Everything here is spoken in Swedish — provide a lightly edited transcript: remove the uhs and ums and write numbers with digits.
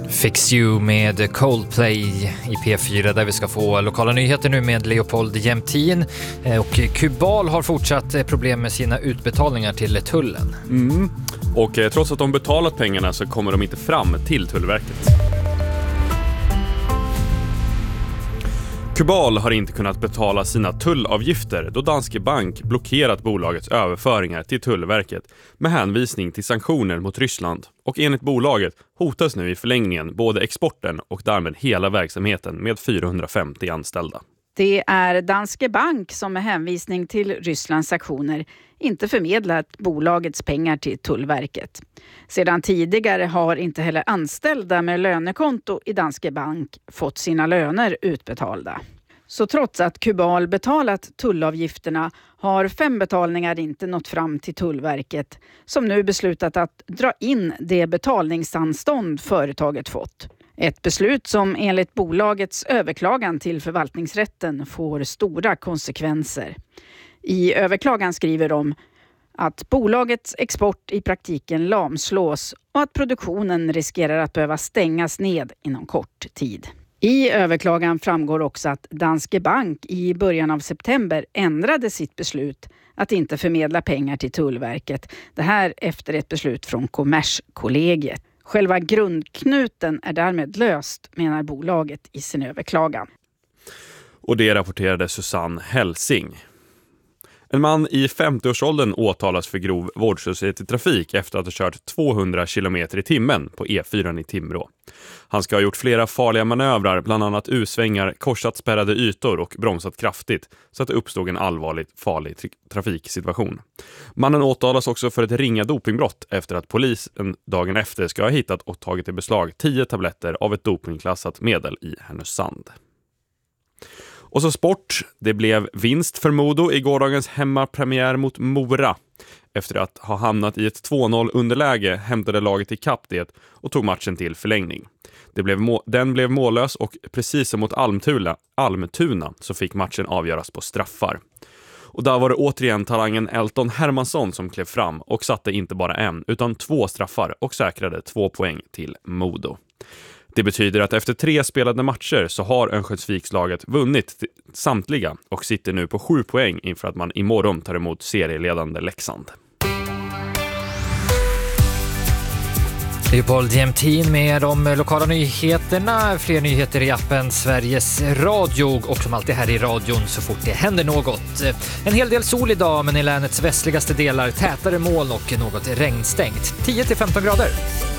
Fix You med Coldplay i P4 där vi ska få lokala nyheter nu med Leopold Jämtin. Och Kubal har fortsatt problem med sina utbetalningar till tullen. Och trots att de betalat pengarna så kommer de inte fram till Tullverket. Kubal har inte kunnat betala sina tullavgifter då Danske Bank blockerat bolagets överföringar till Tullverket med hänvisning till sanktioner mot Ryssland. Och enligt bolaget hotas nu i förlängningen både exporten och därmed hela verksamheten med 450 anställda. Det är Danske Bank som med hänvisning till Rysslands sanktioner inte förmedlat bolagets pengar till Tullverket. Sedan tidigare har inte heller anställda med lönekonto i Danske Bank fått sina löner utbetalda. Så trots att Kubal betalat tullavgifterna har 5 betalningar inte nått fram till Tullverket som nu beslutat att dra in det betalningsanstånd företaget fått. Ett beslut som enligt bolagets överklagan till förvaltningsrätten får stora konsekvenser. I överklagan skriver de att bolagets export i praktiken lamslås och att produktionen riskerar att behöva stängas ned inom kort tid. I överklagan framgår också att Danske Bank i början av september ändrade sitt beslut att inte förmedla pengar till Tullverket. Det här efter ett beslut från Kommerskollegiet. Själva grundknuten är därmed löst, menar bolaget i sin överklagan. Och det rapporterade Susanne Helsing. En man i 50-årsåldern åtalas för grov vårdslöshet i trafik efter att ha kört 200 km i timmen på E4 i Timrå. Han ska ha gjort flera farliga manövrar, bland annat U-svängar, korsat spärrade ytor och bromsat kraftigt så att det uppstod en allvarligt farlig trafiksituation. Mannen åtalas också för ett ringa dopingbrott efter att polisen dagen efter ska ha hittat och tagit i beslag 10 tabletter av ett dopingklassat medel i Härnösand. Och så sport. Det blev vinst för Modo i gårdagens hemmapremiär mot Mora. Efter att ha hamnat i ett 2-0 underläge hämtade laget i kapp det och tog matchen till förlängning. Den blev mållös och precis som mot Almtuna så fick matchen avgöras på straffar. Och där var det återigen talangen Elton Hermansson som klev fram och satte inte bara en utan 2 straffar och säkrade 2 poäng till Modo. Det betyder att efter 3 spelade matcher så har Örnsköldsvikslaget vunnit samtliga och sitter nu på 7 poäng inför att man imorgon tar emot serieledande Leksand. Leopold Jämtin med de lokala nyheterna. Fler nyheter i appen Sveriges Radio och som alltid här i radion så fort det händer något. En hel del sol idag men i länets västligaste delar tätare moln och något regnstängt. 10-15 grader.